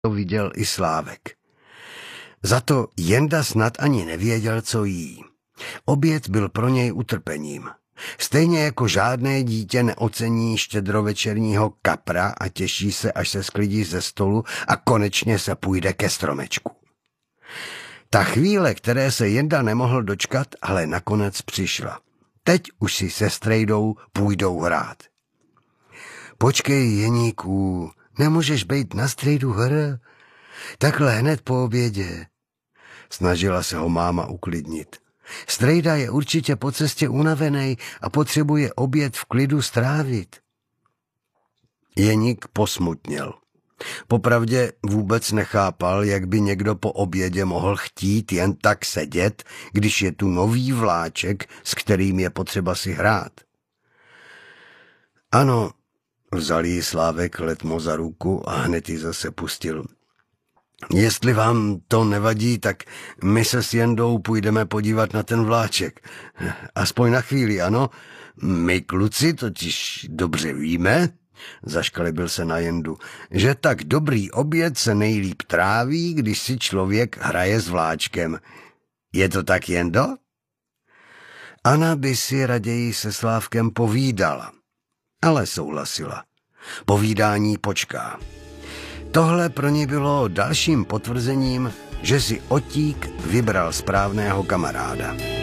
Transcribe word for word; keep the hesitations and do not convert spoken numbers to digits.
to viděl i Slávek. Za to Jenda snad ani nevěděl, co jí. Oběd byl pro něj utrpením. Stejně jako žádné dítě neocení štědrovečerního kapra a těší se, až se sklidí ze stolu a konečně se půjde ke stromečku. Ta chvíle, které se Jenda nemohl dočkat, ale nakonec přišla. Teď už si se Strejdou půjdou hrát. Počkej, Jeníku, nemůžeš bejt na Strejdu hr? Takhle hned po obědě. Snažila se ho máma uklidnit. Strejda je určitě po cestě unavenej a potřebuje oběd v klidu strávit. Jeník posmutněl. Popravdě vůbec nechápal, jak by někdo po obědě mohl chtít jen tak sedět, když je tu nový vláček, s kterým je potřeba si hrát. Ano, vzal jí Slávek letmo za ruku a hned ji zase pustil. Jestli vám to nevadí, tak my se s Jendou půjdeme podívat na ten vláček. Aspoň na chvíli, ano? My kluci totiž dobře víme, zaškalibil se na Jendu, že tak dobrý oběd se nejlíp tráví, když si člověk hraje s vláčkem. Je to tak, Jendo? Anna by si raději se Slávkem povídala, ale souhlasila. Povídání počká. Tohle pro ní bylo dalším potvrzením, že si Otík vybral správného kamaráda.